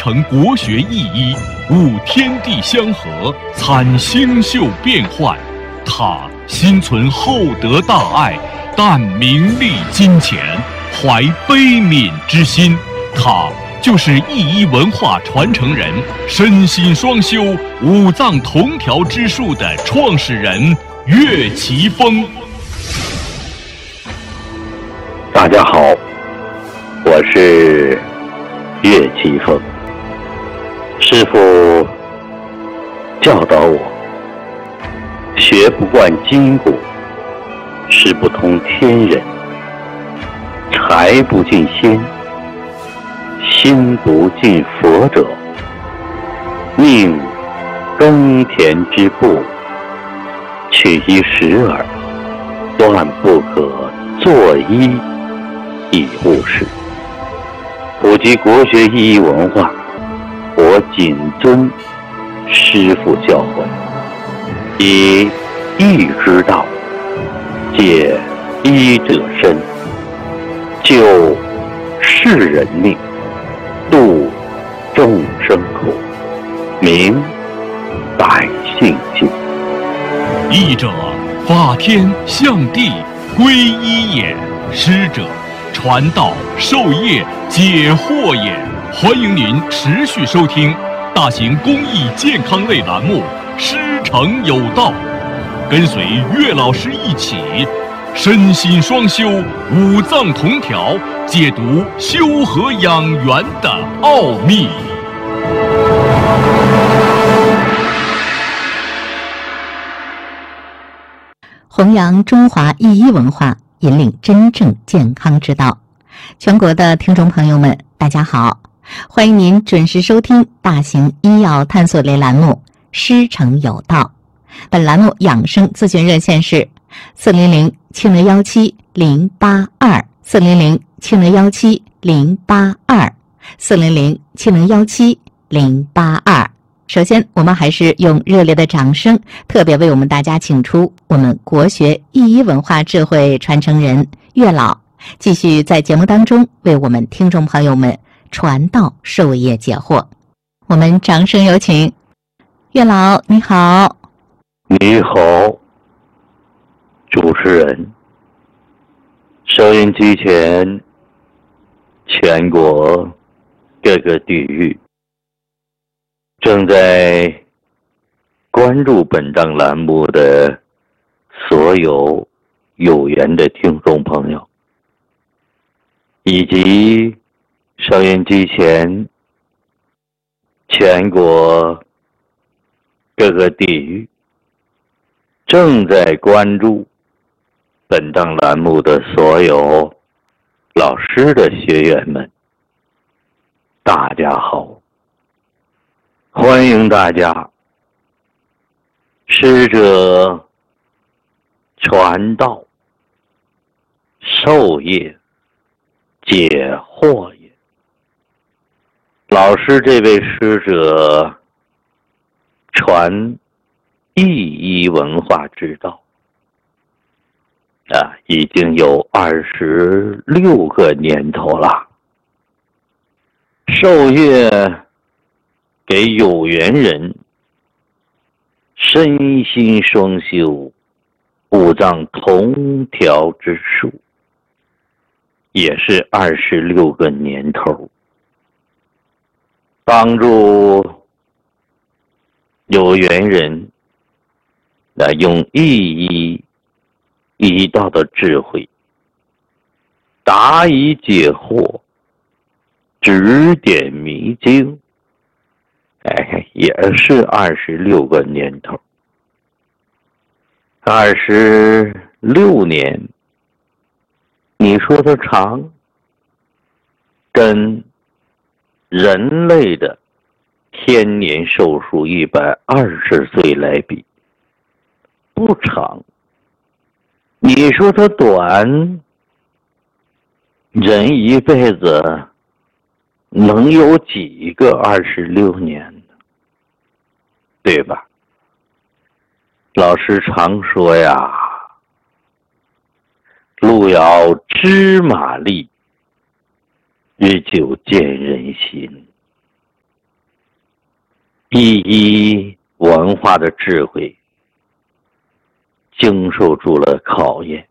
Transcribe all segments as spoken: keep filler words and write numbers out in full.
承国学意义，悟天地相合，参星宿变幻。他心存厚德大爱，淡名利金钱，怀悲悯之心。他就是义一文化传承人，身心双修五脏同调之术的创始人岳奇峰。 大家好，我是岳奇峰。师父教导我，学不惯筋骨，识不通天人，财不进仙，心不进佛者，命耕田之步，取一时耳，断不可作揖以务事。普及国学意义文化，我谨遵师父教诲，以义之道解医者身，救世人命，度众生苦，明百姓心。 义者，法天象地，归一也；师者，传道授业解惑也。欢迎您持续收听大型公益健康类栏目《师承有道》，跟随岳老师一起身心双修，五脏同调，解读修和养元的奥秘。 弘扬中华医医文化，引领真正健康之道。全国的听众朋友们，大家好，欢迎您准时收听大型医药探索类栏目《师承有道》。本栏目养生咨询热线是四零零七零幺七零八二四零零七零幺七零八二四零零七零幺七零八二。首先，我们还是用热烈的掌声，特别为我们大家请出我们国学意医文化智慧传承人岳老，继续在节目当中为我们听众朋友们传道授业解惑。我们掌声有请岳老，你好。 你好，主持人。收音机前，全国各个地域正在关注本档栏目的所有有缘的听众朋友，以及收音机前全国各个地域正在关注本档栏目的所有老师的学员们，大家好，欢迎大家。师者，传道授业解惑也。老师这位师者，传意医文化之道啊，已经有二十六个年头了。授业给有缘人，身心双修，五脏同调之术，也是二十六个年头，帮助有缘人来用意医医道的智慧，答疑解惑，指点迷津，哎，也是二十六个年头。二十六年，你说它长，跟人类的天年寿数一百二十岁来比，不长。你说它短，人一辈子能有几个二十六年呢？对吧？老师常说呀，路遥知马力，日久见人心。 一一文化的智慧经受住了考验，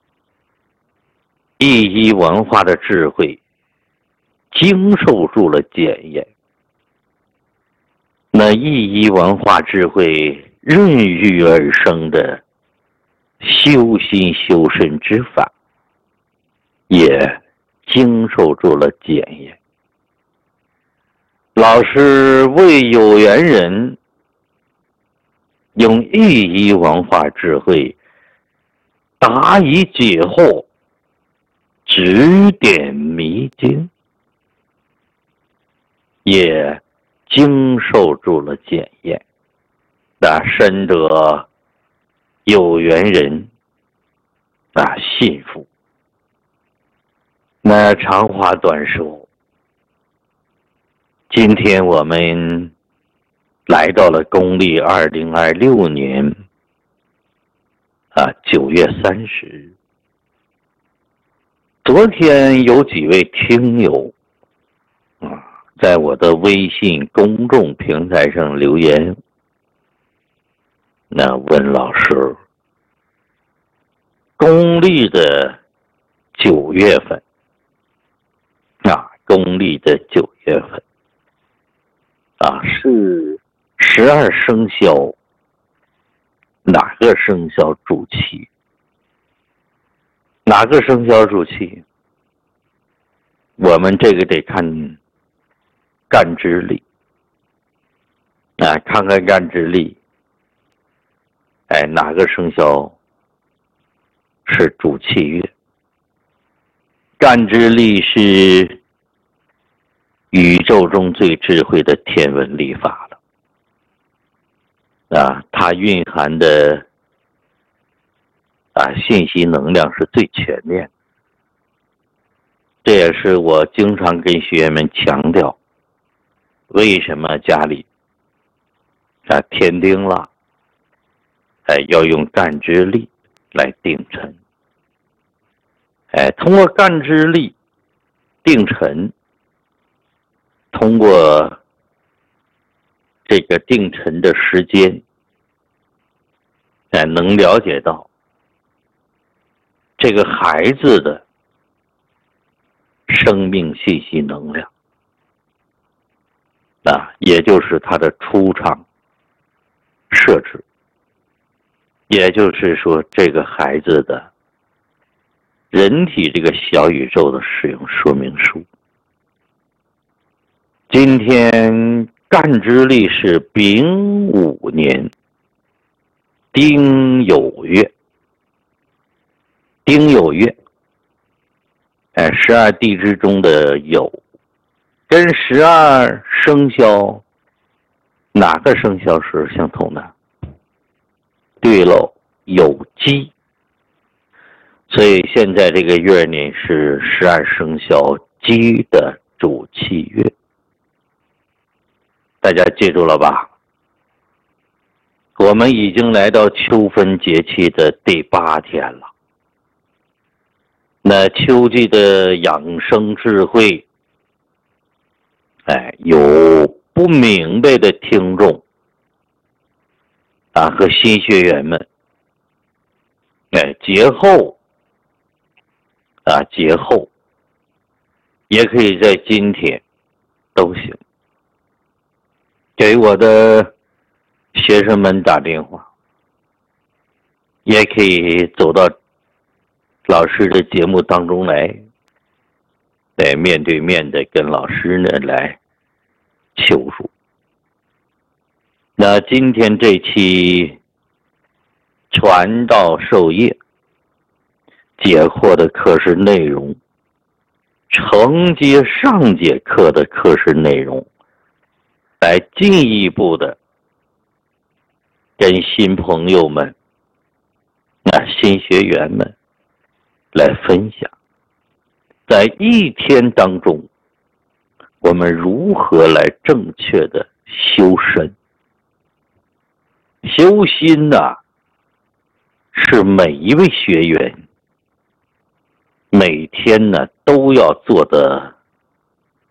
一一文化的智慧经受住了检验。那一一文化智慧孕育而生的修心修身之法，也经受住了检验。老师为有缘人用一一文化智慧答疑解惑，指点迷津，也经受住了检验。那深得有缘人啊信服。那长话短说，今天我们来到了公历二零二六年啊九月三十日。昨天有几位听友啊在我的微信公众平台上留言，那问老师，公历的九月份啊，公历的九月份啊，是十二生肖哪个生肖主气？哪个生肖主气？我们这个得看干支历啊，看看干支历，哎，哪个生肖是主气月？干支历是宇宙中最智慧的天文历法了啊，它蕴含的啊信息能量是最全面的。这也是我经常跟学员们强调，为什么家里啊添丁了，哎要用干支历来定辰。哎，通过干支历定辰，通过这个定辰的时间，哎，能了解到这个孩子的生命信息能量啊，也就是他的出场设置，也就是说这个孩子的人体这个小宇宙的使用说明书。今天干支历是丙午年丁酉月，丁酉月，哎，十二地支中的酉，跟十二生肖哪个生肖是相同的？对喽，酉鸡。所以现在这个月呢是十二生肖鸡的主气月，大家记住了吧？我们已经来到秋分节气的第八天了。那秋季的养生智慧，哎，有不明白的听众啊和新学员们，哎，节后啊，节后也可以在今天都行，给我的学生们打电话，也可以走到老师的节目当中来，来面对面的跟老师呢来求助。那今天这期传道授业解惑的课时内容，承接上节课的课时内容，来进一步的跟新朋友们、那新学员们来分享，在一天当中，我们如何来正确的修身。修心呢、啊，是每一位学员每天呢都要做的